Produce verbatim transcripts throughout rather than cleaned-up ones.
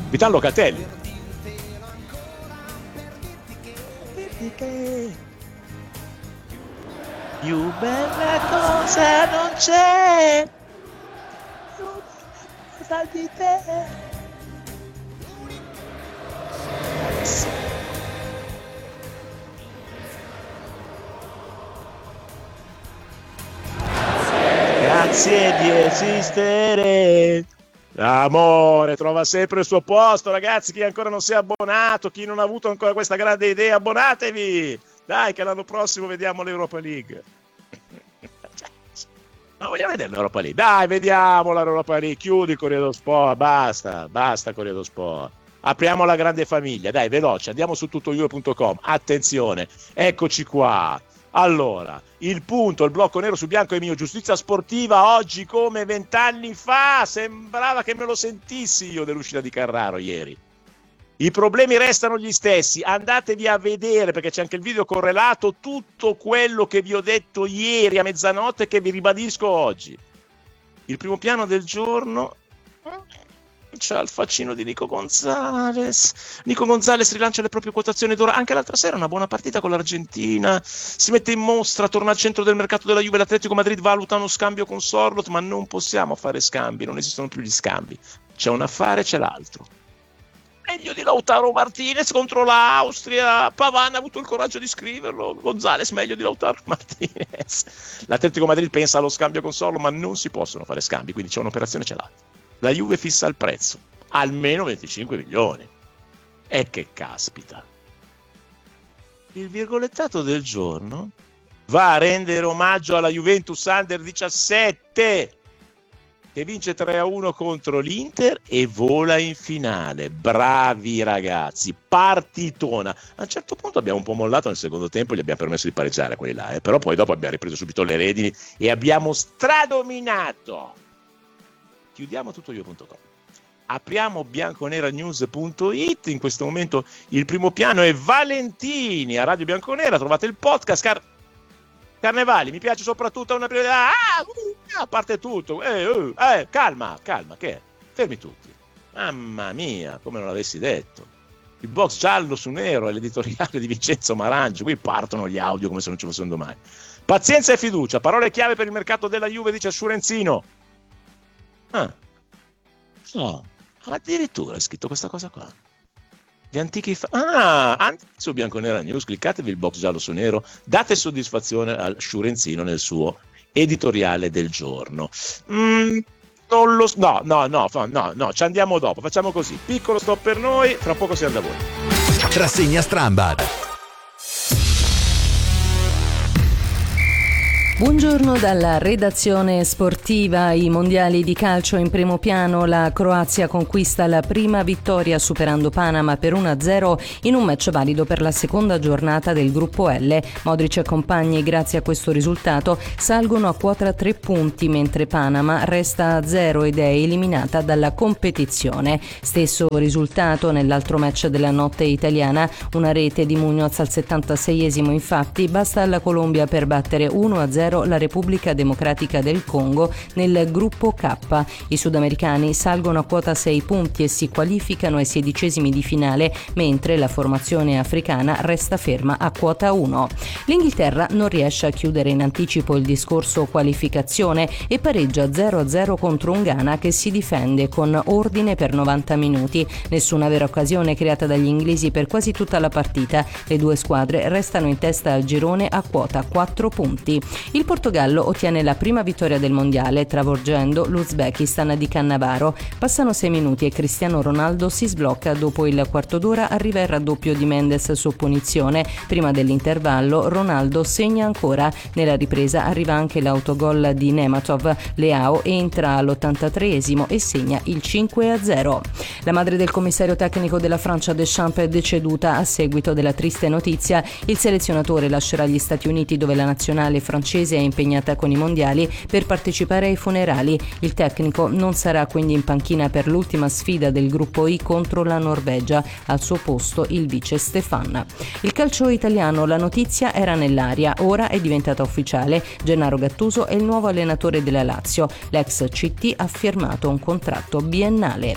Vitan Locatelli. Più bella cosa non c'è cosa di te. Grazie di esistere. L'amore trova sempre il suo posto, ragazzi. Chi ancora non si è abbonato, chi non ha avuto ancora questa grande idea, abbonatevi. Dai, che l'anno prossimo vediamo l'Europa League. Ma vogliamo vedere l'Europa League? Dai, vediamo l'Europa League. Chiudi il Corriere dello Sport, basta, basta Corriere dello Sport. Apriamo la grande famiglia, dai, veloce, andiamo su tuttojuve punto com. Attenzione, eccoci qua. Allora, il punto, il blocco nero su bianco è mio. Giustizia sportiva oggi come vent'anni fa. Sembrava che me lo sentissi io dell'uscita di Carraro ieri. I problemi restano gli stessi. Andatevi a vedere, perché c'è anche il video correlato, tutto quello che vi ho detto ieri a mezzanotte, che vi ribadisco oggi. Il primo piano del giorno c'ha il faccino di Nico Gonzalez. Nico Gonzalez rilancia le proprie quotazioni d'ora. Anche l'altra sera una buona partita con l'Argentina. Si mette in mostra, torna al centro del mercato della Juve. L'Atletico Madrid valuta uno scambio con Sorloth, ma non possiamo fare scambi, non esistono più gli scambi. C'è un affare, c'è l'altro. Meglio di Lautaro Martinez contro l'Austria. Pavard ha avuto il coraggio di scriverlo. Gonzalez meglio di Lautaro Martinez. L'Atletico Madrid pensa allo scambio con Sorloth, ma non si possono fare scambi, quindi c'è un'operazione, c'è l'altra. La Juve fissa il prezzo, almeno venticinque milioni. E che caspita. Il virgolettato del giorno va a rendere omaggio alla Juventus Under diciassette, che vince tre a uno contro l'Inter e vola in finale. Bravi ragazzi, partitona. A un certo punto abbiamo un po' mollato nel secondo tempo, gli abbiamo permesso di pareggiare quelli là, eh? Però poi dopo abbiamo ripreso subito le redini e abbiamo stradominato. Chiudiamo tuttojuve punto com. Apriamo bianconeranews punto it. In questo momento il primo piano è Valentini a Radio Bianconera. Trovate il podcast. Car- Carnevali, mi piace soprattutto una priorità. Ah, uh, a parte tutto. Eh, uh, eh, calma, calma, che è? Fermi tutti. Mamma mia, come non l'avessi detto. Il box giallo su nero è l'editoriale di Vincenzo Marangio. Qui partono gli audio come se non ci fosse un domani. Pazienza e fiducia. Parole chiave per il mercato della Juve, dice Sciurenzino. Ah, no, addirittura è scritto questa cosa qua. Gli antichi fa- ah, anche su Bianconera News, cliccatevi il box giallo su nero, date soddisfazione al Sciurenzino nel suo editoriale del giorno. Mm, non lo no, no, no, no, no, ci andiamo dopo, facciamo così, piccolo stop per noi, fra poco siamo da voi. Rassegna Strambad. Buongiorno dalla redazione sportiva. I mondiali di calcio in primo piano. La Croazia conquista la prima vittoria superando Panama per uno a zero in un match valido per la seconda giornata del gruppo L. Modric e compagni, grazie a questo risultato, salgono a quota tre punti, mentre Panama resta a zero ed è eliminata dalla competizione. Stesso risultato nell'altro match della notte italiana. Una rete di Muñoz al settantaseiesimo, infatti, basta alla Colombia per battere uno a zero la Repubblica Democratica del Congo nel gruppo K. I sudamericani salgono a quota sei punti e si qualificano ai sedicesimi di finale, mentre la formazione africana resta ferma a quota uno. L'Inghilterra non riesce a chiudere in anticipo il discorso qualificazione e pareggia zero a zero contro un Ghana che si difende con ordine per novanta minuti. Nessuna vera occasione creata dagli inglesi per quasi tutta la partita. Le due squadre restano in testa al girone a quota quattro punti. Il Portogallo ottiene la prima vittoria del mondiale travolgendo l'Uzbekistan di Cannavaro. Passano sei minuti e Cristiano Ronaldo si sblocca. Dopo il quarto d'ora arriva il raddoppio di Mendes su punizione. Prima dell'intervallo Ronaldo segna ancora. Nella ripresa arriva anche l'autogol di Nematov. Leao entra all'ottantatreesimo e segna il cinque a zero. La madre del commissario tecnico della Francia Deschamps è deceduta a seguito della triste notizia. Il selezionatore lascerà gli Stati Uniti, dove la nazionale francese è impegnata con i mondiali, per partecipare ai funerali. Il tecnico non sarà quindi in panchina per l'ultima sfida del gruppo I contro la Norvegia. Al suo posto il vice Stefan. Il calcio italiano, la notizia era nell'aria, ora è diventata ufficiale. Gennaro Gattuso è il nuovo allenatore della Lazio. L'ex C T ha firmato un contratto biennale.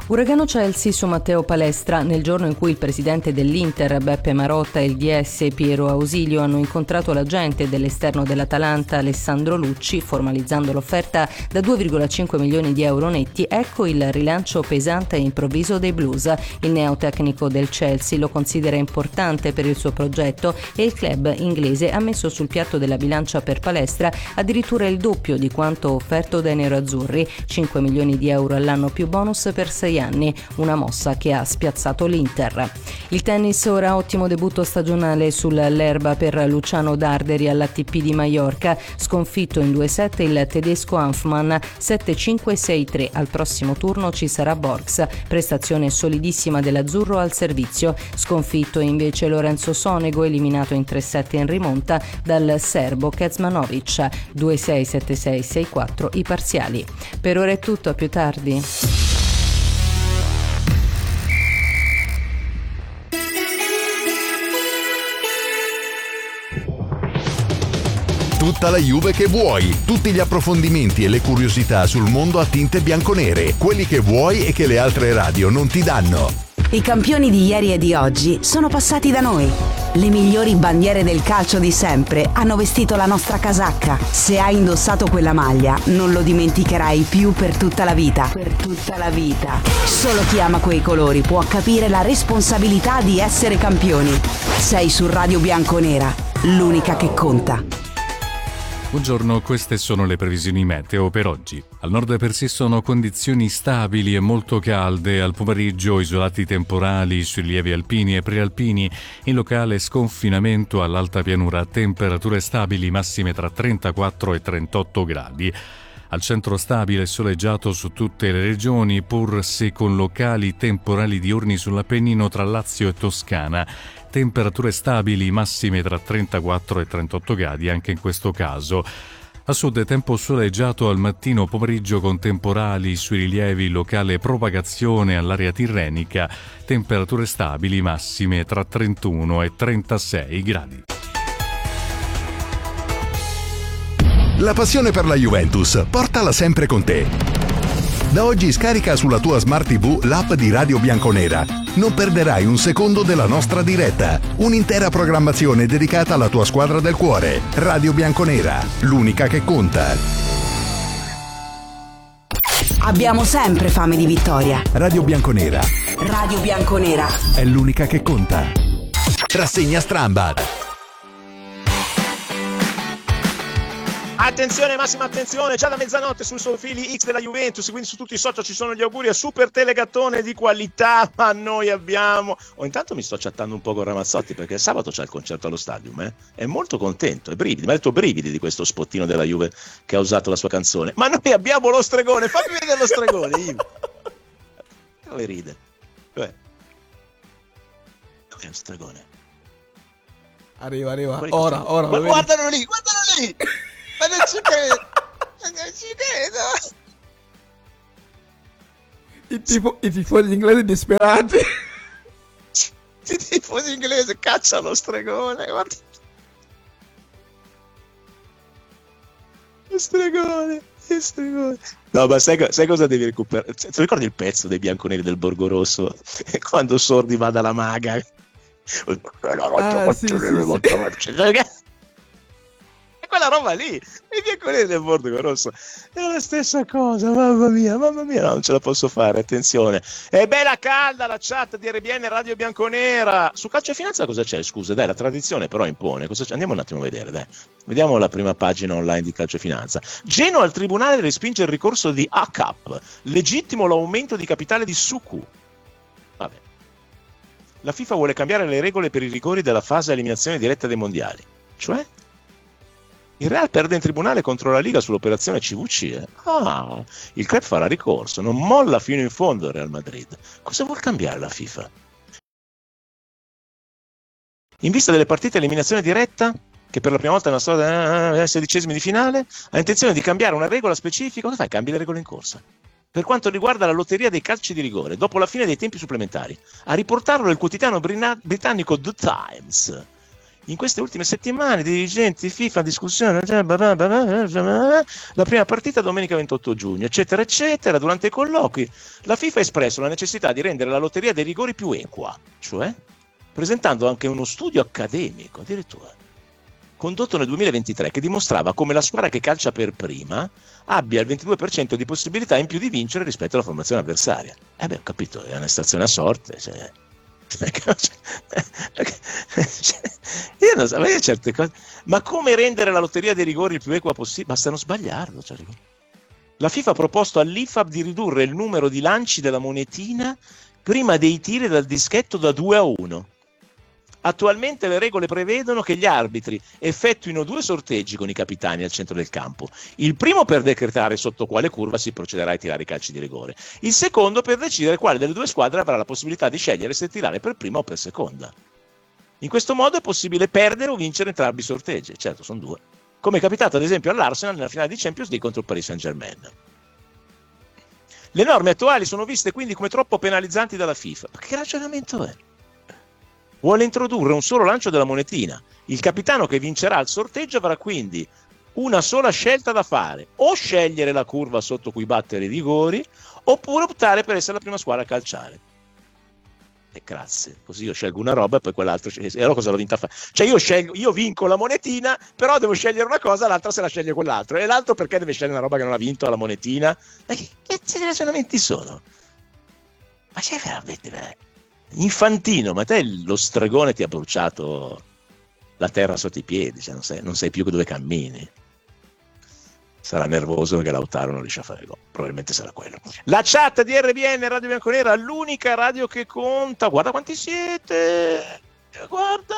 Uragano Chelsea su Matteo Palestra. Nel giorno in cui il presidente dell'Inter Beppe Marotta e il D S Piero Ausilio hanno incontrato l'agente dell'esterno dell'Atalanta Alessandro Lucci, formalizzando l'offerta da due virgola cinque milioni di euro netti, ecco il rilancio pesante e improvviso dei Blues. Il neotecnico del Chelsea lo considera importante per il suo progetto e il club inglese ha messo sul piatto della bilancia per Palestra addirittura il doppio di quanto offerto dai nerazzurri, cinque milioni di euro all'anno più bonus per sei anni, una mossa che ha spiazzato l'Inter. Il tennis ora, ottimo debutto stagionale sull'erba per Luciano Darderi all'A T P di Maiorca, sconfitto in due set il tedesco Hanfmann sette cinque sei tre. Al prossimo turno ci sarà Borgs, prestazione solidissima dell'azzurro al servizio, sconfitto invece Lorenzo Sonego, eliminato in tre set in rimonta dal serbo Kecmanovic, due sei sette sei sei quattro i parziali. Per ora è tutto, a più tardi. Tutta la Juve che vuoi, tutti gli approfondimenti e le curiosità sul mondo a tinte bianconere, quelli che vuoi e che le altre radio non ti danno. I campioni di ieri e di oggi sono passati da noi. Le migliori bandiere del calcio di sempre hanno vestito la nostra casacca. Se hai indossato quella maglia, non lo dimenticherai più per tutta la vita. Per tutta la vita. Solo chi ama quei colori può capire la responsabilità di essere campioni. Sei su Radio Bianconera, l'unica che conta. Buongiorno, queste sono le previsioni meteo per oggi. Al nord persistono condizioni stabili e molto calde, al pomeriggio isolati temporali sui rilievi alpini e prealpini, in locale sconfinamento all'alta pianura, temperature stabili massime tra trentaquattro e trentotto gradi. Al centro stabile e soleggiato su tutte le regioni, pur se con locali temporali diurni sull'Appennino tra Lazio e Toscana. Temperature stabili massime tra trentaquattro e trentotto gradi anche in questo caso. A sud tempo soleggiato al mattino pomeriggio con temporali sui rilievi, locale propagazione all'area tirrenica, temperature stabili massime tra trentuno e trentasei gradi. La passione per la Juventus, portala sempre con te. Da oggi scarica sulla tua Smart tivù l'app di Radio Bianconera. Non perderai un secondo della nostra diretta. Un'intera programmazione dedicata alla tua squadra del cuore. Radio Bianconera, l'unica che conta. Abbiamo sempre fame di vittoria. Radio Bianconera. Radio Bianconera È l'unica che conta. Rassegna Strambad. Attenzione, massima attenzione, già da mezzanotte sul Sofili X della Juventus, quindi su tutti i social ci sono gli auguri a Super Telegattone di qualità, ma noi abbiamo... Oh, intanto mi sto chattando un po' con Ramazzotti perché sabato c'è il concerto allo Stadium, eh? È molto contento, è brividi, mi ha detto brividi di questo spottino della Juve che ha usato la sua canzone. Ma noi abbiamo lo stregone, fammi vedere lo stregone, Ivo. Dove ride? Dov'è? Dov'è lo stregone? Arriva, arriva, ora, ora. Ma guardalo lì, guardalo lì! Ma non ci credo, non ci credo. I, tifo, i tifosi inglesi disperati. I tifosi inglesi cacciano lo stregone, guarda. Lo stregone, lo stregone. No, ma sai, sai cosa devi recuperare? Ti ricordi il pezzo dei bianconeri del Borgo Rosso? Quando Sordi va dalla maga. Ah, sì, sì, sì. Quella roba lì, i bianconeri del Borgo Rosso è la stessa cosa, mamma mia, mamma mia, no, non ce la posso fare, attenzione. È bella calda la chat di R B N Radio Bianconera. Su Calcio e Finanza cosa c'è? Scusa, dai, la tradizione però impone. Cosa c'è? Andiamo un attimo a vedere, dai. Vediamo la prima pagina online di Calcio e Finanza. Genoa al tribunale respinge il ricorso di A C A P, legittimo l'aumento di capitale di Suku. Vabbè. La FIFA vuole cambiare le regole per i rigori della fase a eliminazione diretta dei mondiali. Cioè? Il Real perde in tribunale contro la Liga sull'operazione C V C. Eh? Ah, il club farà ricorso, non molla fino in fondo il Real Madrid. Cosa vuol cambiare la FIFA? In vista delle partite a eliminazione diretta, che per la prima volta nella storia dei sedicesimi di finale, ha intenzione di cambiare una regola specifica. Cosa fai? Cambi le regole in corsa. Per quanto riguarda la lotteria dei calci di rigore, dopo la fine dei tempi supplementari, a riportarlo il quotidiano britannico The Times. in queste ultime settimane, dirigenti FIFA, discussione, la prima partita domenica ventotto giugno, eccetera, eccetera. Durante i colloqui la FIFA ha espresso la necessità di rendere la lotteria dei rigori più equa, cioè presentando anche uno studio accademico, addirittura, condotto nel duemilaventitré, che dimostrava come la squadra che calcia per prima abbia il ventidue per cento di possibilità in più di vincere rispetto alla formazione avversaria. Eh beh, ho capito, è un'estrazione a sorte, cioè... io non so, ma certe cose, ma come rendere la lotteria dei rigori il più equa possibile? Basta non sbagliarlo, cioè. La FIFA ha proposto all'I F A B di ridurre il numero di lanci della monetina prima dei tiri dal dischetto da due a uno. Attualmente le regole prevedono che gli arbitri effettuino due sorteggi con i capitani al centro del campo. Il primo per decretare sotto quale curva si procederà a tirare i calci di rigore. Il secondo per decidere quale delle due squadre avrà la possibilità di scegliere se tirare per prima o per seconda. In questo modo è possibile perdere o vincere entrambi i sorteggi. Certo, sono due. Come è capitato ad esempio all'Arsenal nella finale di Champions League contro il Paris Saint-Germain. Le norme attuali sono viste quindi come troppo penalizzanti dalla FIFA. Ma che ragionamento è? Vuole introdurre un solo lancio della monetina. Il capitano che vincerà il sorteggio avrà quindi una sola scelta da fare: o scegliere la curva sotto cui battere i rigori, oppure optare per essere la prima squadra a calciare. E grazie, così io scelgo una roba e poi quell'altro sceglie. E allora cosa l'ho vinta a fare? Cioè io scelgo, io vinco la monetina, però devo scegliere una cosa, l'altra se la sceglie quell'altro. E l'altro perché deve scegliere una roba che non ha vinto la monetina? Ma che cazzo di ragionamenti sono? Ma c'è veramente... Beh, Infantino, ma te lo stregone ti ha bruciato la terra sotto i piedi, cioè non sai, non sai più dove cammini. Sarà nervoso perché Lautaro non riesce a fare gol, probabilmente sarà quello. La chat di R B N Radio Bianconera, l'unica radio che conta. Guarda quanti siete, guarda.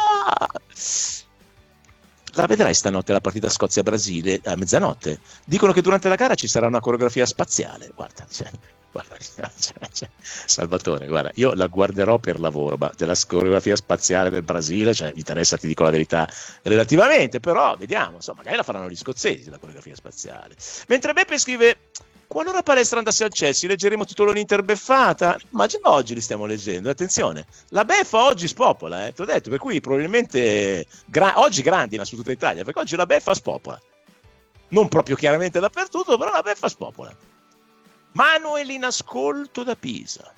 La vedrai stanotte la partita Scozia-Brasile a mezzanotte. Dicono che durante la gara ci sarà una coreografia spaziale, guarda, cioè, guarda, cioè, cioè, Salvatore, guarda, io la guarderò per lavoro, ma della coreografia spaziale del Brasile, cioè, mi interessa, ti dico la verità, relativamente, però vediamo, insomma, magari la faranno gli scozzesi la coreografia spaziale. Mentre Beppe scrive: qualora Palestra andasse al Chelsea leggeremo titoloni interbeffata, ma già oggi li stiamo leggendo, attenzione, la beffa oggi spopola, eh, ti ho detto, per cui probabilmente gra- oggi grandina su tutta Italia, perché oggi la beffa spopola, non proprio chiaramente dappertutto, però la beffa spopola. Manuel in ascolto da Pisa.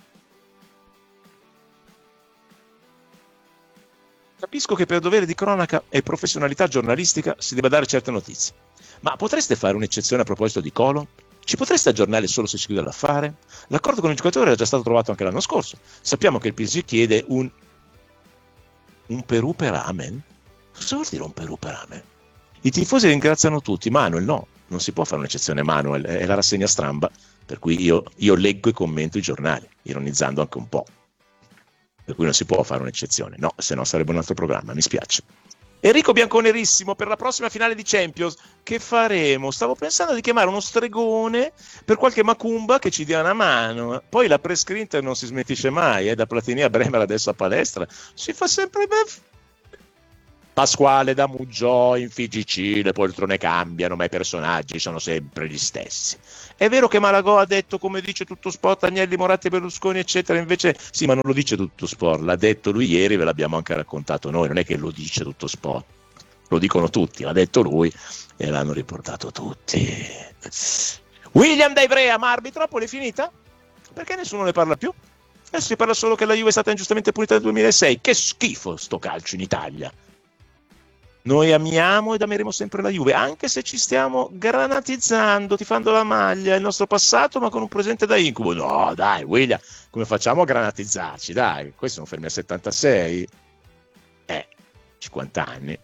Capisco che per dovere di cronaca e professionalità giornalistica si debba dare certe notizie, ma potreste fare un'eccezione a proposito di Colo? Ci potreste aggiornare solo se si chiude l'affare? L'accordo con il giocatore era già stato trovato anche l'anno scorso. Sappiamo che il P S G chiede un un Perù per Amen. Cosa vuol dire un Perù per Amen? I tifosi ringraziano tutti. Manuel no, non si può fare un'eccezione. Manuel è la rassegna stramba, per cui io, io leggo e commento i giornali, ironizzando anche un po'. Per cui non si può fare un'eccezione. No, se no sarebbe un altro programma, mi spiace. Enrico Bianconerissimo, per la prossima finale di Champions che faremo? Stavo pensando di chiamare uno stregone per qualche macumba che ci dia una mano. Poi la prescreen non si smettisce mai, eh? Da Platini a Bremer adesso a Palestra si fa sempre ben. Pasquale da Muggio in F G C, le poltrone cambiano, ma i personaggi sono sempre gli stessi. È vero che Malagò ha detto, come dice tutto sport, Agnelli, Moratti, Berlusconi eccetera, invece sì, ma non lo dice tutto sport, l'ha detto lui ieri, ve l'abbiamo anche raccontato noi, non è che lo dice tutto sport, lo dicono tutti, l'ha detto lui e l'hanno riportato tutti. William da Ivrea, ma Arbitropoli è finita? Perché nessuno ne parla più? Adesso si parla solo che la Juve è stata ingiustamente punita nel duemilasei. Che schifo sto calcio in Italia. Noi amiamo ed ameremo sempre la Juve, anche se ci stiamo granatizzando, tifando la maglia, il nostro passato, ma con un presente da incubo. No, dai, William, come facciamo a granatizzarci? Dai, questi sono fermi a settantasei? Eh, cinquanta anni.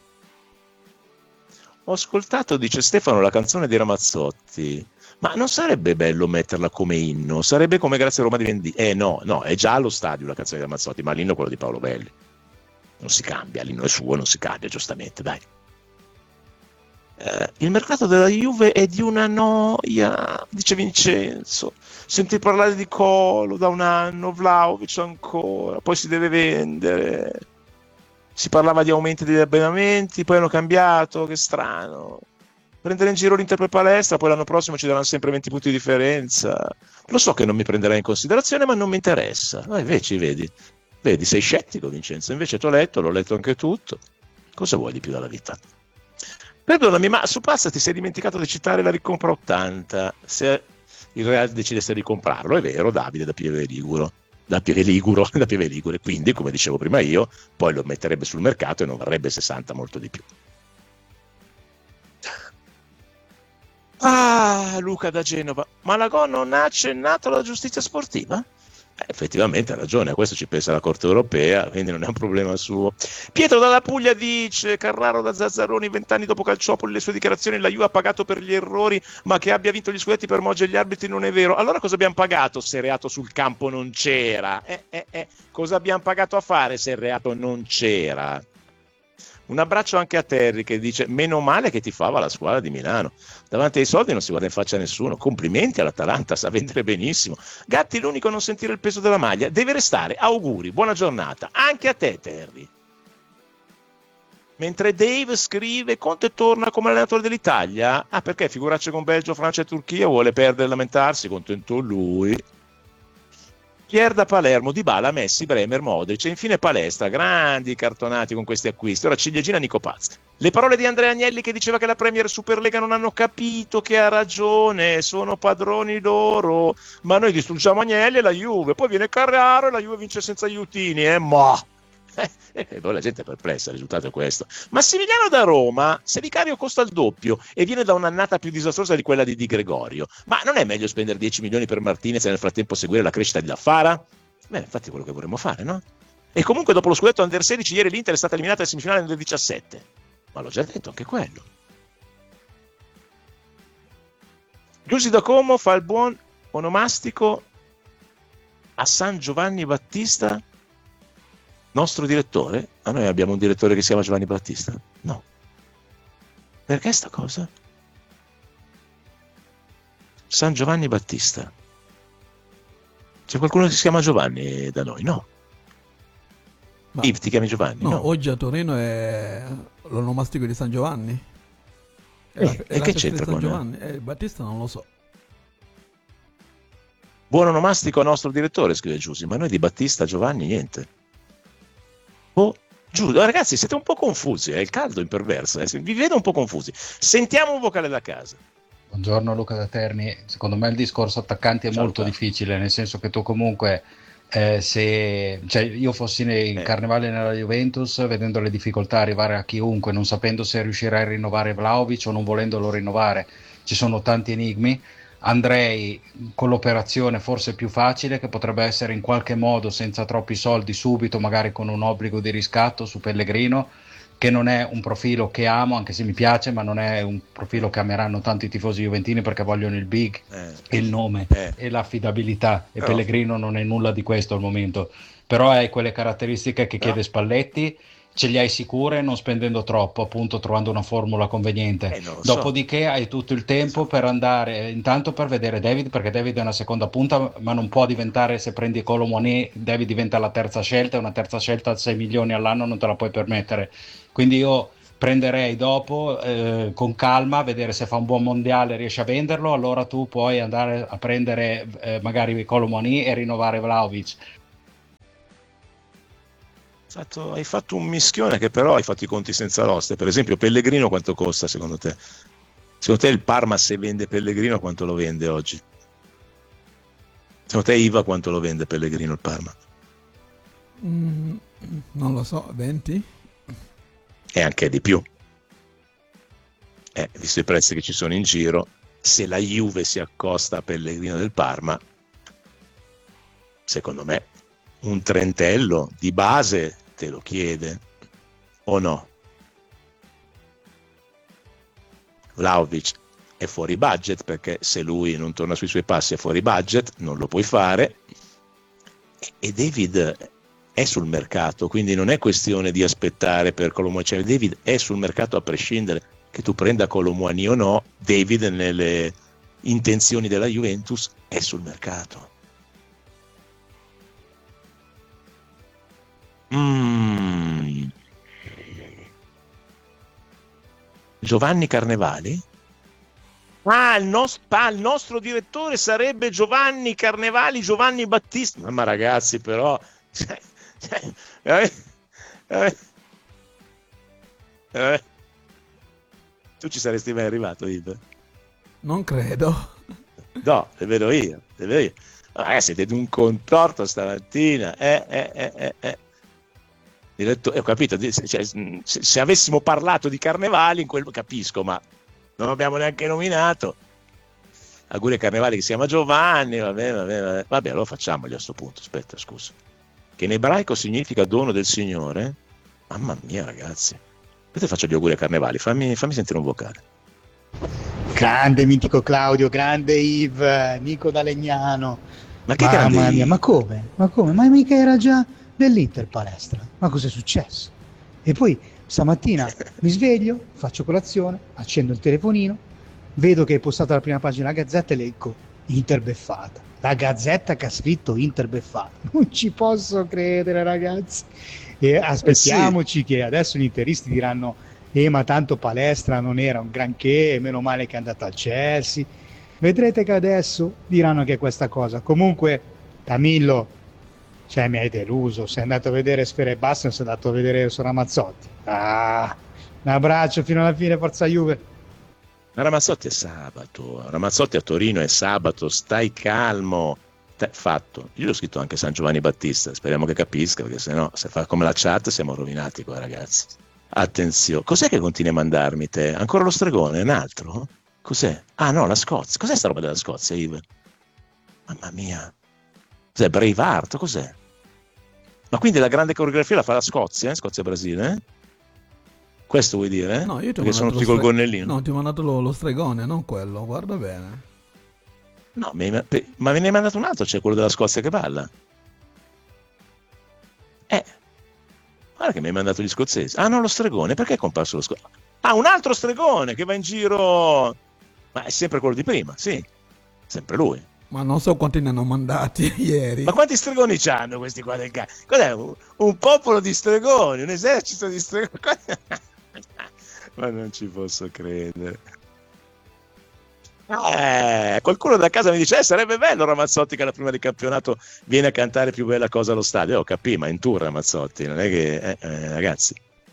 Ho ascoltato, dice Stefano, la canzone di Ramazzotti, ma non sarebbe bello metterla come inno? Sarebbe come Grazie Roma di Venditti? Eh no, no, è già allo stadio la canzone di Ramazzotti, ma l'inno è quello di Paolo Belli. Non si cambia, l'inno è suo, non si cambia, giustamente, dai. Eh, il mercato della Juve è di una noia, dice Vincenzo. Senti parlare di Colo da un anno, Vlahovic ancora, poi si deve vendere. Si parlava di aumenti degli abbonamenti, poi hanno cambiato, che strano. Prendere in giro l'Inter per Palestra, poi l'anno prossimo ci daranno sempre venti punti di differenza. Lo so che non mi prenderai in considerazione, ma non mi interessa. Ah, invece, vedi. Vedi, sei scettico, Vincenzo, invece ti ho letto, l'ho letto anche tutto, Cosa vuoi di più dalla vita? Perdonami, ma su Pazza ti sei dimenticato di citare la ricompra ottanta. Se il Real decidesse di comprarlo, è vero, Davide da Pieve Liguro, da Pieve Liguro, da Pieve Ligure, quindi come dicevo prima io, poi lo metterebbe sul mercato e non varrebbe sessanta, molto di più. Ah, Luca da Genova, Malagò non ha accennato alla giustizia sportiva? Eh, effettivamente ha ragione, a questo ci pensa la Corte Europea, quindi non è un problema suo. Pietro dalla Puglia dice: Carraro da Zazzaroni, vent'anni dopo Calciopoli, le sue dichiarazioni, la Juve ha pagato per gli errori, ma che abbia vinto gli scudetti per Moggia e gli arbitri non è vero. Allora cosa abbiamo pagato se il reato sul campo non c'era? Eh, eh, eh. Cosa abbiamo pagato a fare se il reato non c'era? Un abbraccio anche a Terry che dice: meno male che ti fava la squadra di Milano, davanti ai soldi non si guarda in faccia a nessuno, complimenti all'Atalanta, sa vendere benissimo. Gatti l'unico a non sentire il peso della maglia, deve restare, auguri, buona giornata anche a te Terry. Mentre Dave scrive: Conte torna come allenatore dell'Italia? Ah, perché figuracce con Belgio, Francia e Turchia, vuole perdere e lamentarsi, contento lui. Pier da Palermo, Dybala, Messi, Bremer, Modric e infine Palestra, grandi cartonati con questi acquisti. Ora ciliegina Nico Paz. Le parole di Andrea Agnelli che diceva che la Premier e Superlega non hanno capito che ha ragione, sono padroni loro, ma noi distruggiamo Agnelli e la Juve, poi viene Carraro e la Juve vince senza aiutini, eh, ma... E eh, poi la gente è perplessa, il risultato è questo. Massimiliano da Roma, se Vicario costa il doppio e viene da un'annata più disastrosa di quella di Di Gregorio, ma non è meglio spendere dieci milioni per Martinez e nel frattempo seguire la crescita di Laffara? Beh, infatti è quello che vorremmo fare, no? E comunque dopo lo scudetto under sedici ieri l'Inter è stata eliminata in semifinale nel diciassette, ma l'ho già detto anche quello. Giussi da Como fa il buon onomastico a San Giovanni Battista. Nostro direttore? A noi abbiamo un direttore che si chiama Giovanni Battista? No. Perché sta cosa? San Giovanni Battista. C'è qualcuno che si chiama Giovanni da noi? No. Ma Yves, ti chiami Giovanni? No, no, oggi a Torino è l'onomastico di San Giovanni. È eh, la, è e la che festa c'entra di San con Giovanni? Eh, Battista non lo so. Buon onomastico nostro direttore, scrive Giussi, ma noi di Battista Giovanni niente. Oh, giù, ragazzi, siete un po' confusi, è eh? il caldo imperverso, eh? vi vedo un po' confusi. Sentiamo un vocale da casa. Buongiorno Luca da Terni, secondo me il discorso attaccanti è Ciao, molto cara. difficile, nel senso che tu comunque eh, se cioè, io fossi in eh. carnevale nella Juventus, vedendo le difficoltà arrivare a chiunque, non sapendo se riuscirai a rinnovare Vlahovic o non volendolo rinnovare, ci sono tanti enigmi. Andrei con l'operazione forse più facile, che potrebbe essere in qualche modo senza troppi soldi subito, magari con un obbligo di riscatto su Pellegrino, che non è un profilo che amo, anche se mi piace, ma non è un profilo che ameranno tanti i tifosi juventini perché vogliono il big, eh. il nome eh. e l'affidabilità, e Però... Pellegrino non è nulla di questo al momento, però hai quelle caratteristiche che no. chiede Spalletti, ce li hai sicure non spendendo troppo, appunto trovando una formula conveniente. Eh, Dopodiché so. hai tutto il tempo per andare, intanto per vedere David, perché David è una seconda punta, ma non può diventare, se prendi Kolo Muani, David diventa la terza scelta, e una terza scelta a sei milioni all'anno non te la puoi permettere. Quindi io prenderei dopo, eh, con calma, vedere se fa un buon mondiale, riesce a venderlo, allora tu puoi andare a prendere eh, magari Kolo Muani e rinnovare Vlahovic. Fatto, hai fatto un mischione che però hai fatto i conti senza l'oste. Per esempio Pellegrino quanto costa secondo te? Secondo te il Parma, se vende Pellegrino, quanto lo vende oggi? Secondo te Iva quanto lo vende Pellegrino il Parma? Mm, non lo so, venti? E anche di più, eh, visto i prezzi che ci sono in giro, se la Juve si accosta a Pellegrino del Parma, secondo me un trentello di base te lo chiede, o no? Vlahovic è fuori budget, perché se lui non torna sui suoi passi è fuori budget, non lo puoi fare, e David è sul mercato, quindi non è questione di aspettare per Kolo Muani, cioè David è sul mercato a prescindere, che tu prenda Kolo Muani o no, David nelle intenzioni della Juventus è sul mercato. Mm. Giovanni Carnevali? Ah il, nostro, ah, il nostro direttore sarebbe Giovanni Carnevali, Giovanni Battista. Ma ragazzi, però, cioè, cioè, veramente, veramente. Eh? Tu ci saresti mai arrivato, Ive? Non credo. No, è vero io, è vero io. Ah, siete di un contorto stamattina, eh, eh, eh, eh, eh. Diretto, ho capito, cioè, se, se avessimo parlato di carnevali, in quel capisco, ma non abbiamo neanche nominato. Auguri a Carnevali che si chiama Giovanni, vabbè, vabbè, vabbè. Vabbè, allora facciamoli a sto punto, aspetta, scusa. Che in ebraico significa dono del Signore. Mamma mia, ragazzi. Aspetta, faccio gli auguri a Carnevali, fammi, fammi sentire un vocale. Grande mitico Claudio, grande Yves, Nico da Legnano. Ma che grande Mamma mia, ma come? Ma come? Ma mica era già dell'Inter palestra. Ma cos'è successo? E poi stamattina mi sveglio, faccio colazione, accendo il telefonino, vedo che è postata la prima pagina della Gazzetta e leggo Inter beffata. La Gazzetta che ha scritto Inter beffata. Non ci posso credere, ragazzi. E aspettiamoci eh sì. che adesso gli interisti diranno eh ma tanto palestra non era un granché, meno male che è andato al Chelsea. Vedrete che adesso diranno che è questa cosa. Comunque, Camillo, cioè mi hai deluso. Sei andato a vedere Sfera e Basta, sei andato a vedere su Ramazzotti. Ah, un abbraccio fino alla fine, forza Juve. Ma Ramazzotti è sabato, Ramazzotti a Torino è sabato, stai calmo. Te, fatto. Io l'ho scritto anche San Giovanni Battista, speriamo che capisca, perché sennò se fa come la chat siamo rovinati qua, ragazzi. Attenzione, cos'è che continui a mandarmi te? Ancora lo stregone? Un altro? Cos'è? Ah no, la Scozia. Cos'è sta roba della Scozia, Yves? Mamma mia. Cos'è? Braveheart? Cos'è? Ma quindi la grande coreografia la fa la Scozia, eh? Scozia-Brasile? Eh? Questo vuoi dire? Eh? No, io ti ho perché sono tutti stre... col gonnellino. No, ti ho mandato lo, lo stregone, non quello, guarda bene. No, mi, ma me ne hai mandato un altro, c'è quello della Scozia che balla. Eh, guarda che mi hai mandato gli scozzesi. Ah no, lo stregone, perché è comparso lo stregone? Ah, un altro stregone che va in giro. Ma è sempre quello di prima, sì. Sempre lui. Ma non so quanti ne hanno mandati ieri. Ma quanti stregoni c'hanno questi qua del cazzo? Cos'è? Un, un popolo di stregoni, un esercito di stregoni. Ma non ci posso credere. Eh, qualcuno da casa mi dice eh, sarebbe bello Ramazzotti che alla prima del campionato viene a cantare Più bella cosa allo stadio. Ho capito, ma in tour Ramazzotti, non è che eh, eh, ragazzi,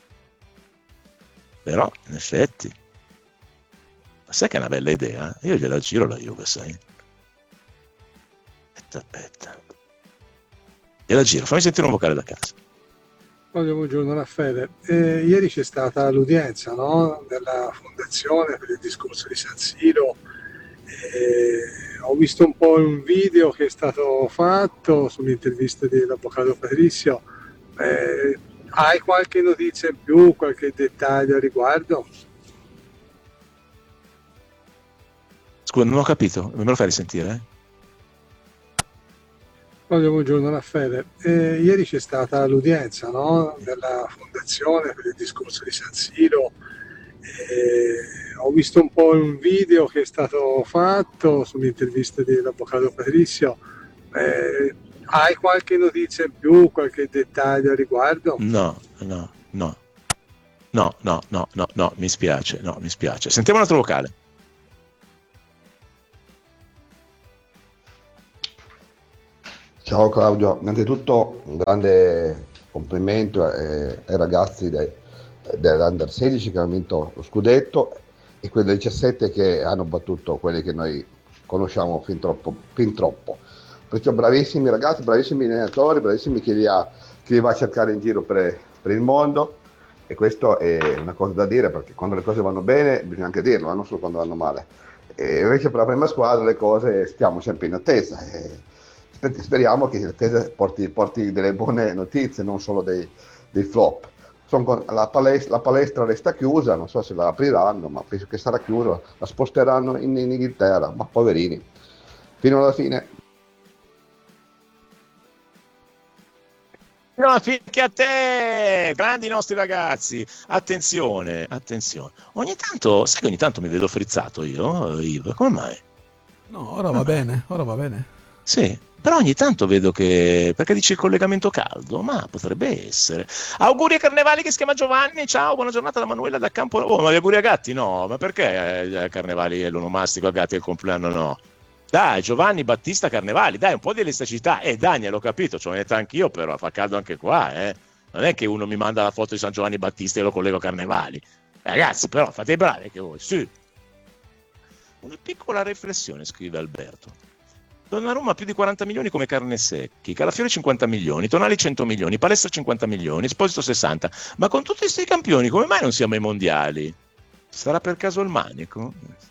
però in effetti ma sai che è una bella idea? Io gliela giro la Juve, sai? Aspetta, aspetta, gliela giro, fammi sentire un vocale da casa. Buongiorno Raffaele, eh, ieri c'è stata l'udienza, no? Della fondazione per il discorso di San Siro. Eh, ho visto un po' un video che è stato fatto sull'intervista dell'avvocato Patrizio. Eh, hai qualche notizia in più, qualche dettaglio a riguardo? Scusa, non ho capito, me lo fai risentire? Eh? Buongiorno Raffaele, eh, ieri c'è stata l'udienza, no? Della fondazione per il discorso di San Siro. Eh, ho visto un po' un video che è stato fatto sull'intervista dell'avvocato Patrizio. Eh, hai qualche notizia in più, qualche dettaglio a riguardo? No, no, no, no, no, no, no, no, mi spiace, no, mi spiace. Sentiamo un altro vocale. Ciao Claudio, innanzitutto un grande complimento ai, ai ragazzi dei, dell'Under sedici che hanno vinto lo scudetto e quelli del diciassette che hanno battuto quelli che noi conosciamo fin troppo. Fin troppo. Perciò bravissimi ragazzi, bravissimi allenatori, bravissimi chi li, ha, chi li va a cercare in giro per, per il mondo e questo è una cosa da dire perché quando le cose vanno bene bisogna anche dirlo, non solo quando vanno male. E invece per la prima squadra le cose stiamo sempre in attesa. E, speriamo che l'attesa porti, porti delle buone notizie, non solo dei, dei flop. Sono, la, palestra, la palestra resta chiusa, non so se la apriranno, ma penso che sarà chiusa, la sposteranno in, in Inghilterra, ma poverini, fino alla fine. No, finché a te, grandi nostri ragazzi, attenzione, attenzione. Ogni tanto, sai che ogni tanto mi vedo frizzato io, Yves, come mai? No, ora va ah. bene, ora va bene. Sì, però ogni tanto vedo che, perché dice il collegamento caldo, ma potrebbe essere. Auguri a Carnevali che si chiama Giovanni, ciao, buona giornata da Manuela da Campo. Oh, ma gli auguri a Gatti no, ma perché eh, Carnevali è l'onomastico, a Gatti è il compleanno no? Dai, Giovanni Battista Carnevali, dai, un po' di elasticità. Eh, Daniel, ho capito, ci ho detto anch'io, però fa caldo anche qua, eh. non è che uno mi manda la foto di San Giovanni Battista e lo collego a Carnevali. Ragazzi, però fate i bravi che voi, sì. Una piccola riflessione, scrive Alberto. Donnarumma più di quaranta milioni come Carnesecchi, Calafiori cinquanta milioni, Tonali cento milioni, Palestra cinquanta milioni, Esposito sessanta. Ma con tutti questi campioni come mai non siamo ai mondiali? Sarà per caso il manico?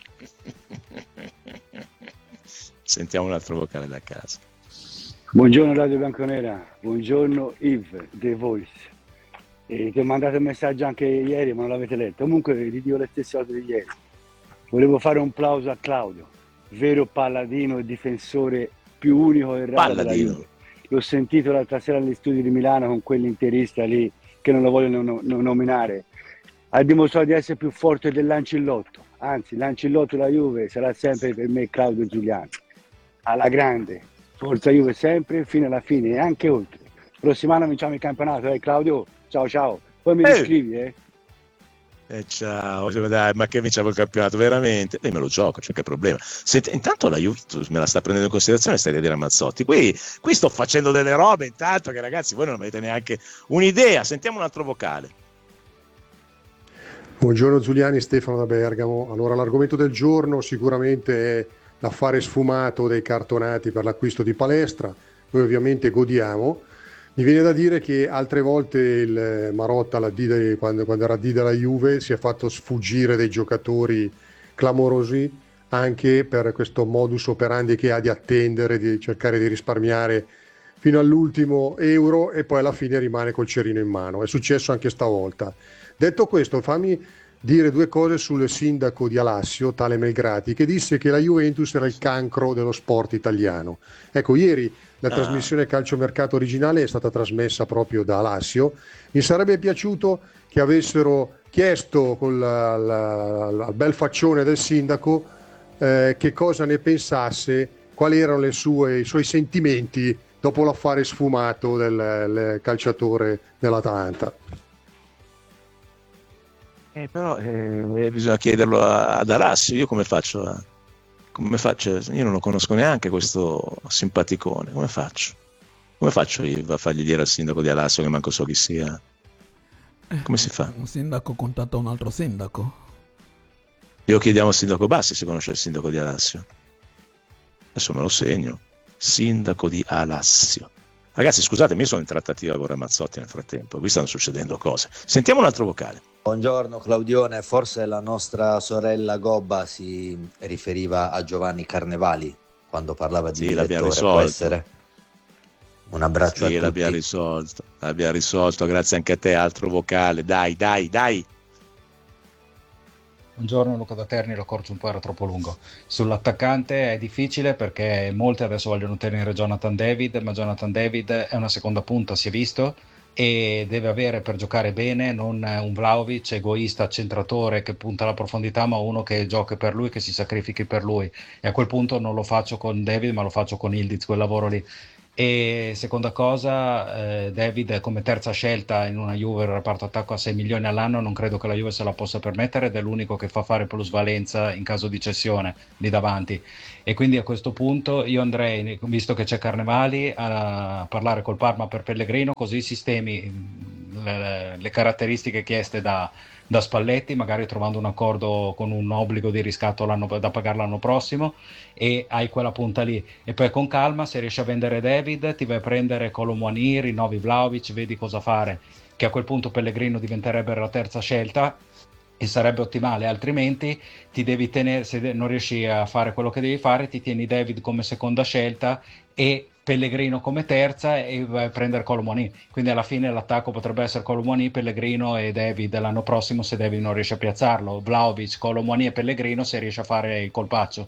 Sentiamo un altro vocale da casa. Buongiorno Radio Bianconera, buongiorno Yves, The Voice. E ti ho mandato un messaggio anche ieri ma non l'avete letto. Comunque vi dico le stesse cose di ieri. Volevo fare un plauso a Claudio, vero paladino e difensore più unico e raro della Juve. L'ho sentito l'altra sera negli studi di Milano con quell'interista lì che non lo vogliono no- no- nominare. Ha dimostrato di essere più forte dell'Ancillotto, anzi l'Ancillotto della Juve sarà sempre per me Claudio Giuliani. Alla grande, forza Juve sempre fino alla fine e anche oltre. Prossimo anno vinciamo il campionato, eh Claudio? Ciao ciao, poi mi riscrivi eh. Eh ciao, dai, ma che vinciamo il campionato veramente? E me lo gioco, c'è che problema. Senti, intanto la Juventus me la sta prendendo in considerazione, stai a dire a Mazzotti. Qui, qui sto facendo delle robe intanto che ragazzi voi non avete neanche un'idea. Sentiamo un altro vocale. Buongiorno Giuliani, Stefano da Bergamo. Allora l'argomento del giorno sicuramente è l'affare sfumato dei cartonati per l'acquisto di Palestra. Noi ovviamente godiamo. Mi viene da dire che altre volte il Marotta, la Dida, quando, quando era Dida la Juve, si è fatto sfuggire dei giocatori clamorosi anche per questo modus operandi che ha di attendere, di cercare di risparmiare fino all'ultimo euro e poi alla fine rimane col cerino in mano. È successo anche stavolta. Detto questo, fammi dire due cose sul sindaco di Alassio, tale Melgrati, che disse che la Juventus era il cancro dello sport italiano. Ecco, ieri la ah. trasmissione Calciomercato originale è stata trasmessa proprio da Alassio. Mi sarebbe piaciuto che avessero chiesto con la, la, la, il bel faccione del sindaco eh, che cosa ne pensasse, quali erano le sue, i suoi sentimenti dopo l'affare sfumato del, del calciatore dell'Atalanta. Eh, però eh, bisogna chiederlo a, ad Alassio. Io come faccio a, come faccio? Io non lo conosco neanche questo simpaticone. Come faccio? Come faccio io a fargli dire al sindaco di Alassio che manco so chi sia? Come si fa? Un sindaco contatta un altro sindaco. Io chiediamo al sindaco Bassi se conosce il sindaco di Alassio. Adesso me lo segno. Sindaco di Alassio. Ragazzi, scusatemi, io sono in trattativa con Ramazzotti nel frattempo. Qui stanno succedendo cose. Sentiamo un altro vocale. Buongiorno Claudione, forse la nostra sorella Gobba si riferiva a Giovanni Carnevali quando parlava di sì, direttore, può essere? Un abbraccio sì, a tutti. L'abbiamo risolto, l'abbiamo risolto, grazie anche a te, altro vocale, dai, dai, dai. Buongiorno Luca da Terni, lo corso un po' era troppo lungo. Sull'attaccante è difficile perché molti adesso vogliono tenere Jonathan David, ma Jonathan David è una seconda punta, si è visto, e deve avere per giocare bene non un Vlahovic egoista centratore che punta alla profondità, ma uno che giochi per lui, che si sacrifichi per lui, e a quel punto non lo faccio con David ma lo faccio con Ildiz, quel lavoro lì. E seconda cosa, eh, David come terza scelta in una Juve, il reparto attacco a sei milioni all'anno, non credo che la Juve se la possa permettere ed è l'unico che fa fare plusvalenza in caso di cessione lì davanti, e quindi a questo punto io andrei, visto che c'è Carnevali, a parlare col Parma per Pellegrino, così sistemi le, le caratteristiche chieste da da Spalletti, magari trovando un accordo con un obbligo di riscatto l'anno, da pagare l'anno prossimo, e hai quella punta lì, e poi con calma se riesci a vendere David ti vai a prendere Colomwani, rinnovi Vlahovic, vedi cosa fare, che a quel punto Pellegrino diventerebbe la terza scelta e sarebbe ottimale, altrimenti ti devi tenere, se non riesci a fare quello che devi fare ti tieni David come seconda scelta e Pellegrino come terza e vai a prendere Colomwani, quindi alla fine l'attacco potrebbe essere Colomwani, Pellegrino e David l'anno prossimo se David non riesce a piazzarlo, Vlahovic, Colomwani e Pellegrino se riesce a fare il colpaccio.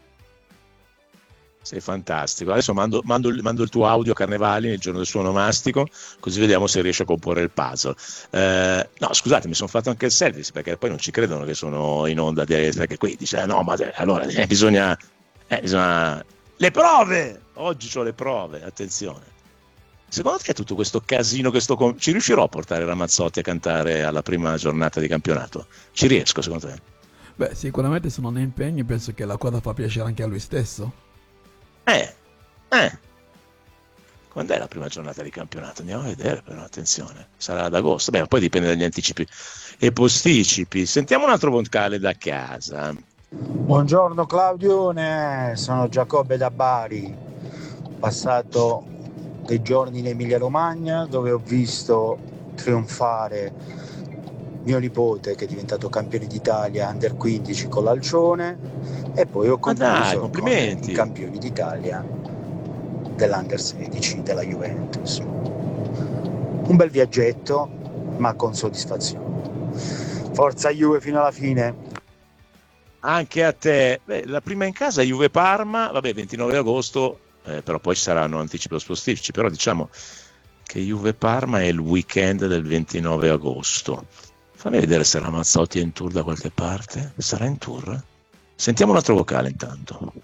Sei fantastico, adesso mando, mando, mando il tuo audio a Carnevali nel giorno del suo onomastico, così vediamo se riesce a comporre il puzzle. Eh, no scusate, mi sono fatto anche il service perché poi non ci credono che sono in onda, perché qui dice no ma allora eh, bisogna, eh, bisogna le prove, oggi ho le prove, attenzione. Secondo te tutto questo casino che sto con... ci riuscirò a portare Ramazzotti a cantare alla prima giornata di campionato? Ci riesco secondo te? Beh, sicuramente se non è impegno penso che la cosa fa piacere anche a lui stesso. Eh, eh. Quando è la prima giornata di campionato? Andiamo a vedere, però attenzione, sarà ad agosto. Beh, poi dipende dagli anticipi e posticipi. Sentiamo un altro vocale da casa. Buongiorno Claudione, sono Giacobbe da Bari. Ho passato dei giorni in Emilia Romagna dove ho visto trionfare mio nipote che è diventato campione d'Italia under quindici con l'Alcione e poi ho concluso dai, complimenti. con i campioni d'Italia dell'Under sedici della Juventus. Un bel viaggetto, ma con soddisfazione. Forza Juve fino alla fine. Anche a te. Beh, la prima in casa Juve Parma, vabbè, ventinove agosto, eh, però poi ci saranno anticipi o spostici, però diciamo che Juve Parma è il weekend del ventinove agosto. Fammi vedere se Ramazzotti è in tour da qualche parte. Sarà in tour? Sentiamo un altro vocale intanto.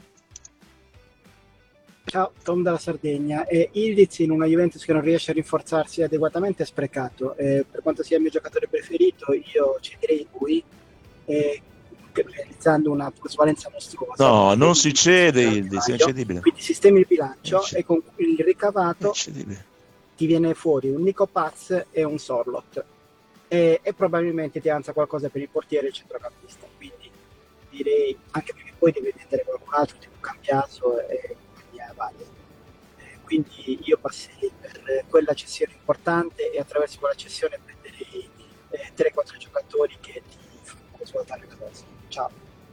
Ciao, Tom dalla Sardegna. Eh, Ildiz in una Juventus che non riesce a rinforzarsi adeguatamente è sprecato. Eh, per quanto sia il mio giocatore preferito, io cederei lui, eh, realizzando una plusvalenza mostruosa. No, non si cede Ildiz, è incedibile. Quindi sistemi il bilancio e con il ricavato ti viene fuori un Nico Paz e un Sorlot. E, e probabilmente ti avanza qualcosa per il portiere e il centrocampista. Quindi direi, anche perché poi devi vendere qualcun altro, tipo Cambiaso e varie. Eh, quindi io passerei per quella cessione importante e attraverso quella cessione prenderei eh, tre quattro giocatori che ti fanno svuotare la cosa. Ciao.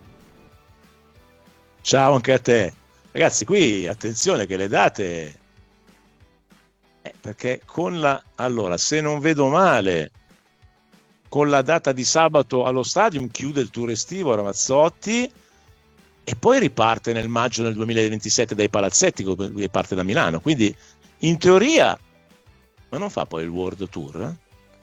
Ciao anche a te. Ragazzi, qui attenzione che le date eh, perché con la allora se non vedo male con la data di sabato allo Stadium chiude il tour estivo Ramazzotti e poi riparte nel maggio del duemilaventisette dai palazzetti, lui parte da Milano, quindi in teoria, ma non fa poi il World Tour? Eh?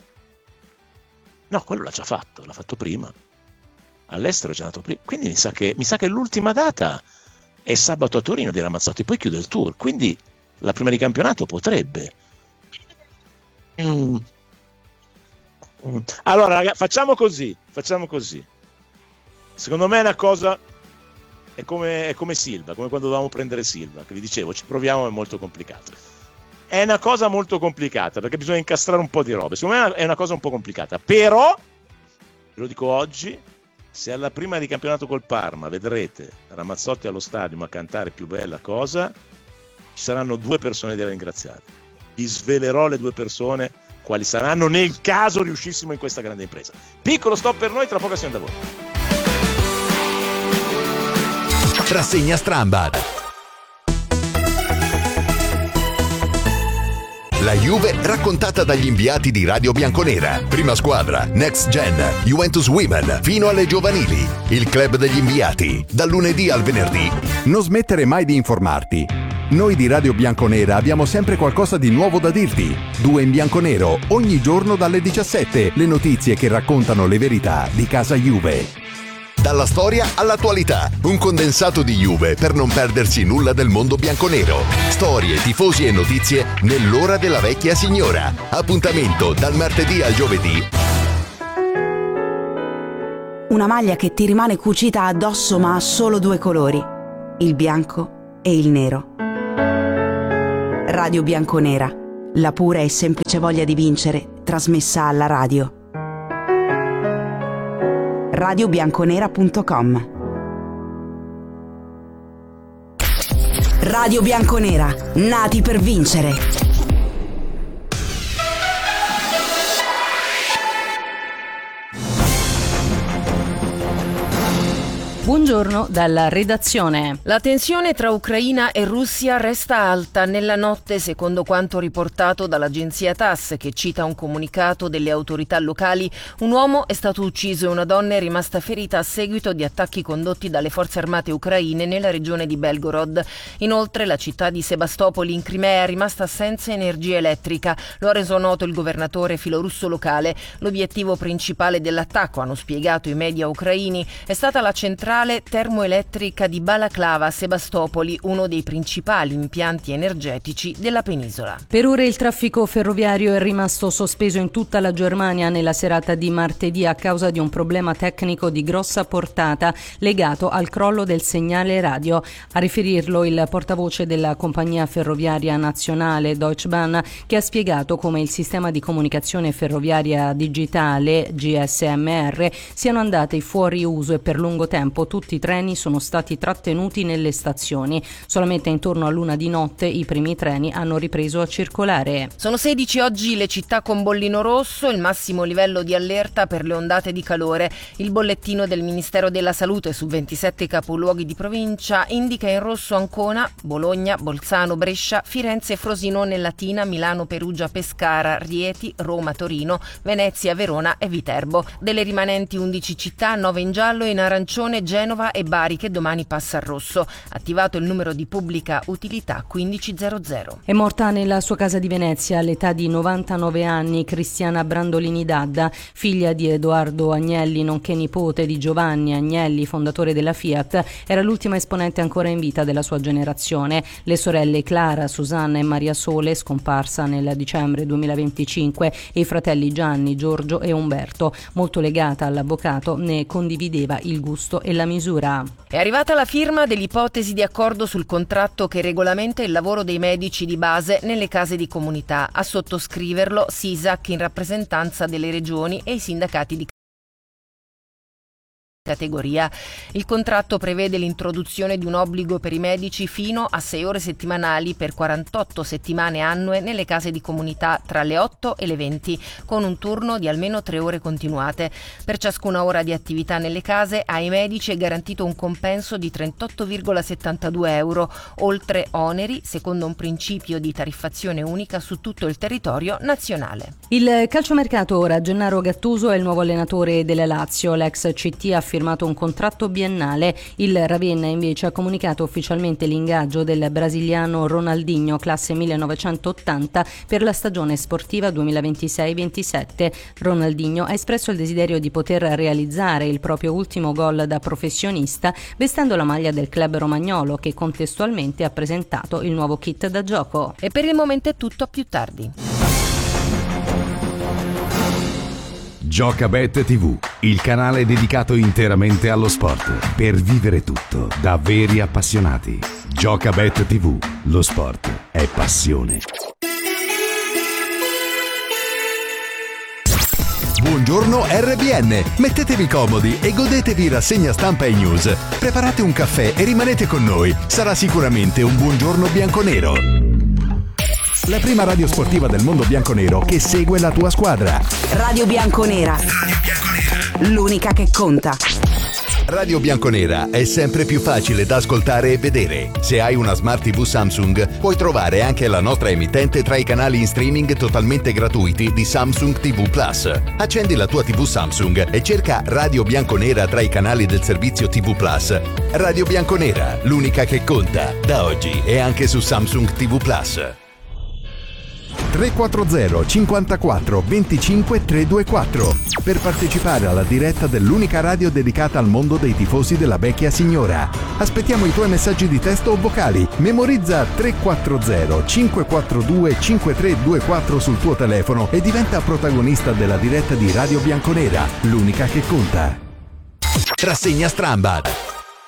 No, quello l'ha già fatto, l'ha fatto prima, all'estero è già andato prima, quindi mi sa che, mi sa che l'ultima data è sabato a Torino di Ramazzotti, poi chiude il tour, quindi la prima di campionato potrebbe. Mm. Mm. Allora ragazzi, facciamo così, facciamo così, secondo me è una cosa... È come, è come Silva, come quando dovevamo prendere Silva, che vi dicevo, ci proviamo, è molto complicato. È una cosa molto complicata, perché bisogna incastrare un po' di robe. Secondo me è una cosa un po' complicata, però, ve lo dico oggi, se alla prima di campionato col Parma vedrete Ramazzotti allo stadio a cantare Più bella cosa, ci saranno due persone da ringraziare. Vi svelerò le due persone quali saranno nel caso riuscissimo in questa grande impresa. Piccolo stop per noi, tra poco siamo da voi. Rassegna Strambad. La Juve raccontata dagli inviati di Radio Bianconera. Prima squadra, Next Gen, Juventus Women, fino alle giovanili. Il club degli inviati, dal lunedì al venerdì. Non smettere mai di informarti. Noi di Radio Bianconera abbiamo sempre qualcosa di nuovo da dirti. Due in bianconero, ogni giorno dalle diciassette. Le notizie che raccontano le verità di casa Juve. Dalla storia all'attualità, un condensato di Juve per non perdersi nulla del mondo bianconero. Storie, tifosi e notizie nell'ora della vecchia signora. Appuntamento dal martedì al giovedì. Una maglia che ti rimane cucita addosso ma ha solo due colori, il bianco e il nero. Radio Bianconera, la pura e semplice voglia di vincere, trasmessa alla radio. radio bianconera punto com. Radio Bianconera, nati per vincere. Buongiorno dalla redazione. La tensione tra Ucraina e Russia resta alta. Nella notte, secondo quanto riportato dall'agenzia T A S, che cita un comunicato delle autorità locali, un uomo è stato ucciso e una donna è rimasta ferita a seguito di attacchi condotti dalle forze armate ucraine nella regione di Belgorod. Inoltre, la città di Sebastopoli in Crimea è rimasta senza energia elettrica. Lo ha reso noto il governatore filorusso locale. L'obiettivo principale dell'attacco, hanno spiegato i media ucraini, è stata la centrale centrale termoelettrica di Balaclava, Sebastopoli, uno dei principali impianti energetici della penisola. Per ora il traffico ferroviario è rimasto sospeso in tutta la Germania nella serata di martedì a causa di un problema tecnico di grossa portata legato al crollo del segnale radio. A riferirlo il portavoce della compagnia ferroviaria nazionale Deutsche Bahn, che ha spiegato come il sistema di comunicazione ferroviaria digitale G S M R siano andati fuori uso e per lungo tempo tutti i treni sono stati trattenuti nelle stazioni. Solamente intorno a luna di notte i primi treni hanno ripreso a circolare. Sono sedici oggi le città con bollino rosso, il massimo livello di allerta per le ondate di calore. Il bollettino del Ministero della Salute su ventisette capoluoghi di provincia indica in rosso Ancona, Bologna, Bolzano, Brescia, Firenze, Frosinone, Latina, Milano, Perugia, Pescara, Rieti, Roma, Torino, Venezia, Verona e Viterbo. Delle rimanenti undici città, nove in giallo e in arancione Genova e Bari, che domani passa al rosso. Attivato il numero di pubblica utilità quindici zero zero. È morta nella sua casa di Venezia all'età di novantanove anni Cristiana Brandolini Dadda, figlia di Edoardo Agnelli nonché nipote di Giovanni Agnelli, fondatore della Fiat. Era l'ultima esponente ancora in vita della sua generazione. Le sorelle Clara, Susanna e Maria Sole, scomparsa nel dicembre duemilaventicinque, e i fratelli Gianni, Giorgio e Umberto. Molto legata all'avvocato, ne condivideva il gusto e la misura. È arrivata la firma dell'ipotesi di accordo sul contratto che regolamenta il lavoro dei medici di base nelle case di comunità. A sottoscriverlo SISAC in rappresentanza delle regioni e i sindacati di categoria. Il contratto prevede l'introduzione di un obbligo per i medici fino a sei ore settimanali per quarantotto settimane annue nelle case di comunità tra le otto e le venti, con un turno di almeno tre ore continuate. Per ciascuna ora di attività nelle case ai medici è garantito un compenso di trentotto virgola settantadue euro, oltre oneri, secondo un principio di tariffazione unica su tutto il territorio nazionale. Il calciomercato ora. Gennaro Gattuso è il nuovo allenatore della Lazio. L'ex C T ha firmato un contratto biennale. Il Ravenna invece ha comunicato ufficialmente l'ingaggio del brasiliano Ronaldinho, classe millenovecentottanta, per la stagione sportiva duemilaventisei ventisette. Ronaldinho ha espresso il desiderio di poter realizzare il proprio ultimo gol da professionista vestendo la maglia del club romagnolo, che contestualmente ha presentato il nuovo kit da gioco. E per il momento è tutto, a più tardi. Giocabet tivù, il canale dedicato interamente allo sport, per vivere tutto da veri appassionati. Giocabet tivù, lo sport è passione. Buongiorno R B N, mettetevi comodi e godetevi rassegna stampa e news. Preparate un caffè e rimanete con noi, sarà sicuramente un buongiorno bianconero. La prima radio sportiva del mondo bianconero che segue la tua squadra. Radio Bianconera, l'unica che conta. Radio Bianconera è sempre più facile da ascoltare e vedere. Se hai una Smart tivù Samsung, puoi trovare anche la nostra emittente tra i canali in streaming totalmente gratuiti di Samsung tivù Plus. Accendi la tua tivù Samsung e cerca Radio Bianconera tra i canali del servizio tivù Plus. Radio Bianconera, l'unica che conta, da oggi e anche su Samsung tivù Plus. tre quattro zero cinquantaquattro venticinque trecentoventiquattro per partecipare alla diretta dell'unica radio dedicata al mondo dei tifosi della vecchia signora. Aspettiamo i tuoi messaggi di testo o vocali. Memorizza tre quattro zero cinque quattro due cinque tre due quattro sul tuo telefono e diventa protagonista della diretta di Radio Bianconera, l'unica che conta. Rassegna Strambad.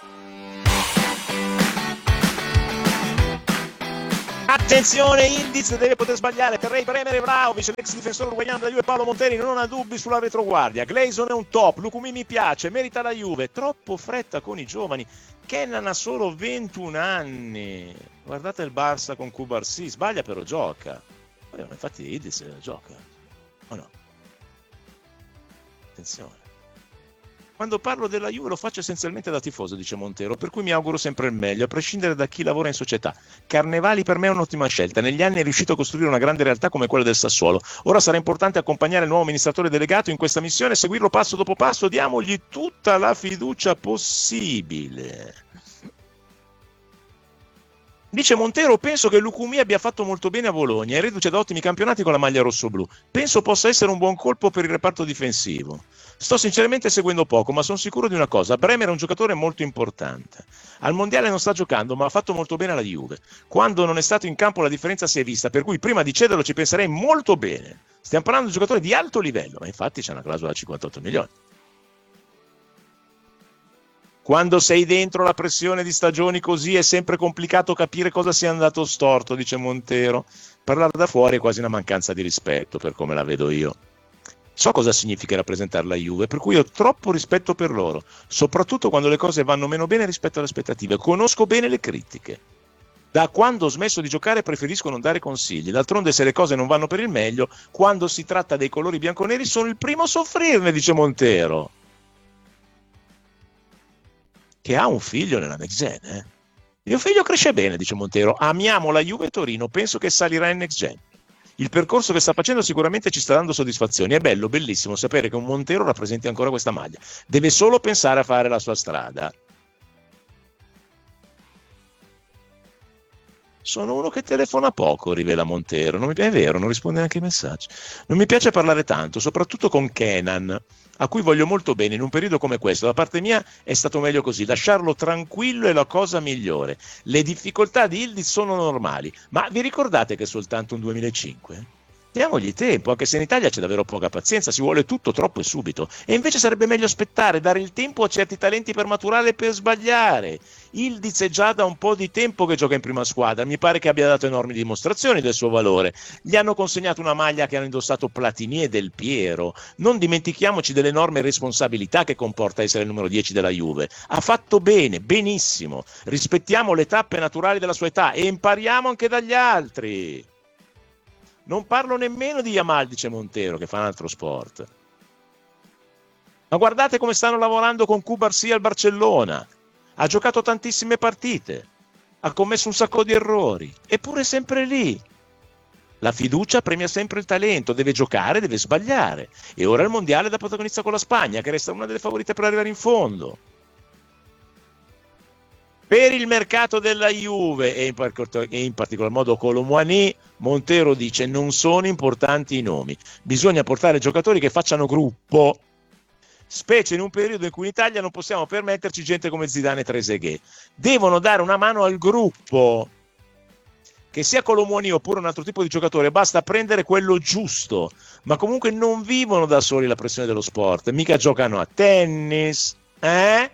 Attenzione, Indiz deve poter sbagliare. Terrei Bremer e Vlahovic, l'ex difensore uruguaiano da Juve Paolo Monteri non ha dubbi sulla retroguardia. Gleison è un top, Lukumi mi piace, merita la Juve. Troppo fretta con i giovani. Kenan ha solo ventuno anni. Guardate il Barça con Cubarsí, sbaglia però gioca. Infatti Indiz gioca, o no? Attenzione. Quando parlo della Juve lo faccio essenzialmente da tifoso, dice Montero, per cui mi auguro sempre il meglio, a prescindere da chi lavora in società. Carnevali per me è un'ottima scelta, negli anni è riuscito a costruire una grande realtà come quella del Sassuolo. Ora sarà importante accompagnare il nuovo amministratore delegato in questa missione, seguirlo passo dopo passo, diamogli tutta la fiducia possibile. Dice Montero, penso che Lucumí abbia fatto molto bene a Bologna e riduce da ottimi campionati con la maglia rossoblù. Penso possa essere un buon colpo per il reparto difensivo. Sto sinceramente seguendo poco, ma sono sicuro di una cosa: Bremer è un giocatore molto importante. Al mondiale non sta giocando, ma ha fatto molto bene alla Juve. Quando non è stato in campo la differenza si è vista, per cui prima di cederlo ci penserei molto bene. Stiamo parlando di un giocatore di alto livello, ma infatti c'è una clausola da cinquantotto milioni. Quando sei dentro la pressione di stagioni così è sempre complicato capire cosa sia andato storto, dice Montero. Parlare da fuori è quasi una mancanza di rispetto, per come la vedo io. So cosa significa rappresentare la Juve, per cui ho troppo rispetto per loro, soprattutto quando le cose vanno meno bene rispetto alle aspettative. Conosco bene le critiche. Da quando ho smesso di giocare preferisco non dare consigli. D'altronde, se le cose non vanno per il meglio, quando si tratta dei colori bianconeri sono il primo a soffrirne, dice Montero. Che ha un figlio nella Next Gen, eh? Mio figlio cresce bene, dice Montero. Amiamo la Juve Torino, penso che salirà in Next Gen. Il percorso che sta facendo sicuramente ci sta dando soddisfazioni. È bello, bellissimo sapere che un Montero rappresenti ancora questa maglia. Deve solo pensare a fare la sua strada. Sono uno che telefona poco, rivela Montero. Non mi piace, è vero, non risponde neanche ai messaggi. Non mi piace parlare tanto, soprattutto con Kenan, a cui voglio molto bene in un periodo come questo. Da parte mia è stato meglio così. Lasciarlo tranquillo è la cosa migliore. Le difficoltà di Yildiz sono normali, ma vi ricordate che è soltanto un duemilacinque? Diamogli tempo, anche se in Italia c'è davvero poca pazienza, si vuole tutto troppo e subito. E invece sarebbe meglio aspettare, dare il tempo a certi talenti per maturare e per sbagliare. Yildiz è già da un po' di tempo che gioca in prima squadra, mi pare che abbia dato enormi dimostrazioni del suo valore. Gli hanno consegnato una maglia che hanno indossato Platini e Del Piero. Non dimentichiamoci dell'enorme responsabilità che comporta essere il numero dieci della Juve. Ha fatto bene, benissimo. Rispettiamo le tappe naturali della sua età e impariamo anche dagli altri. Non parlo nemmeno di Yamal, dice Montero, che fa un altro sport. Ma guardate come stanno lavorando con Cubarsí al Barcellona. Ha giocato tantissime partite, ha commesso un sacco di errori, eppure è sempre lì. La fiducia premia sempre il talento, deve giocare, deve sbagliare. E ora il mondiale da protagonista con la Spagna, che resta una delle favorite per arrivare in fondo. Per il mercato della Juve e in, par- e in particolar modo Colomouani, Montero dice: non sono importanti i nomi, bisogna portare giocatori che facciano gruppo, specie in un periodo in cui in Italia non possiamo permetterci gente come Zidane e Trezeguet. Devono dare una mano al gruppo, che sia Colomouani oppure un altro tipo di giocatore, basta prendere quello giusto, ma comunque non vivono da soli la pressione dello sport, mica giocano a tennis, eh?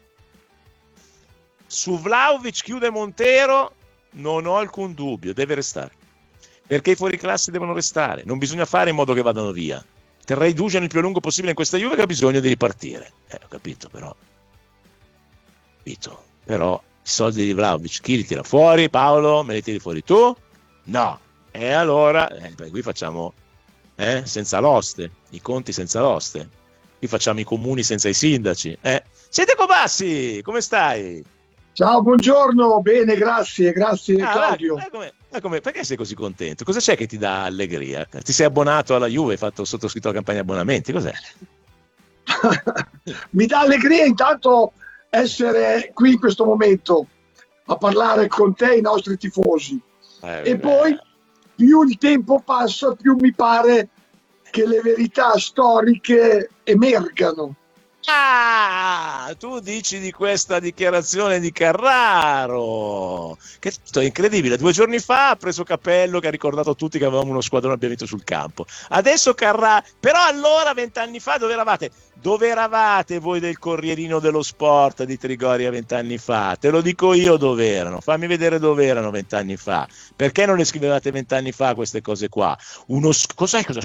Su Vlahovic, chiude Montero, non ho alcun dubbio, deve restare, perché i fuoriclasse devono restare, non bisogna fare in modo che vadano via. Terrei Dusan il più a lungo possibile in questa Juve, che ha bisogno di ripartire. Eh, ho capito, però capito, però i soldi di Vlahovic chi li tira fuori? Paolo, me li tiri fuori tu? No. E allora eh, beh, qui facciamo eh, senza l'oste, i conti senza l'oste, qui facciamo i comuni senza i sindaci. eh. Siete Cobassi, come stai? Ciao, buongiorno, bene, grazie, grazie ah, Claudio. Vai, vai, vai, come, perché sei così contento? Cosa c'è che ti dà allegria? Ti sei abbonato alla Juve, hai fatto sottoscritto la campagna abbonamenti, cos'è? Mi dà allegria intanto essere qui in questo momento a parlare con te e i nostri tifosi. Eh, e beh. Poi più il tempo passa, più mi pare che le verità storiche emergano. Ah, tu dici di questa dichiarazione di Carraro, che è incredibile. Due giorni fa ha preso Capello, che ha ricordato a tutti che avevamo uno squadrone abbiamo vinto sul campo. Adesso Carraro, però allora vent'anni fa dove eravate? Dove eravate voi del Corrierino dello Sport di Trigoria vent'anni fa? Te lo dico io dove erano, fammi vedere dove erano vent'anni fa. Perché non le scrivevate vent'anni fa queste cose qua? Uno, cos'è, cosa,